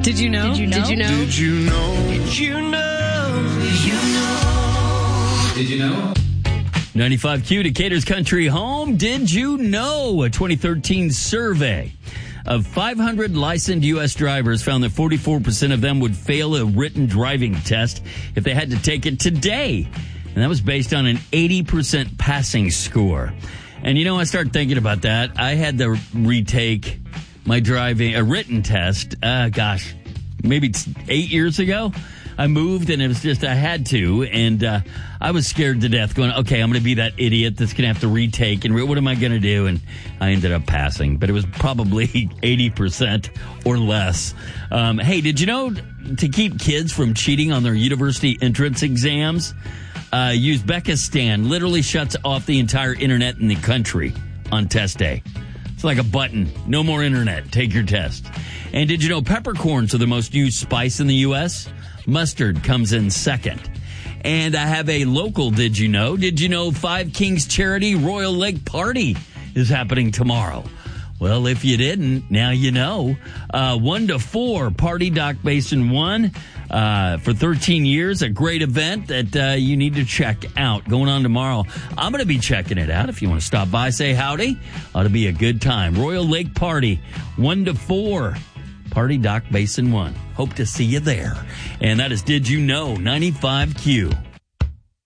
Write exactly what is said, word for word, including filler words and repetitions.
Did you know? Did you know? Did you know? Did you know? Did you know? Did you know? Did you know? ninety-five Q, Decatur's country home. Did you know? A twenty thirteen survey of five hundred licensed U S drivers found that forty-four percent of them would fail a written driving test if they had to take it today. And that was based on an eighty percent passing score. And, you know, I started thinking about that. I had to retake my driving, a written test, uh, gosh, maybe eight years ago. I moved, and it was just, I had to, and uh, I was scared to death going, okay, I'm going to be that idiot that's going to have to retake, and re- what am I going to do? And I ended up passing, but it was probably eighty percent or less. Um, hey, did you know to keep kids from cheating on their university entrance exams, uh, Uzbekistan literally shuts off the entire internet in the country on test day. It's like a button. No more internet. Take your test. And did you know peppercorns are the most used spice in the U S? Mustard comes in second. And I have a local did you know. Did you know Five Kings Charity Royal Lake Party is happening tomorrow? Well, if you didn't, now you know. Uh, one to four, Party Dock Basin one uh, for thirteen years. A great event that uh, you need to check out. Going on tomorrow. I'm going to be checking it out. If you want to stop by, say howdy. Ought to be a good time. Royal Lake Party, one to four. Party Dock Basin one. Hope to see you there. And that is Did You Know? ninety-five Q.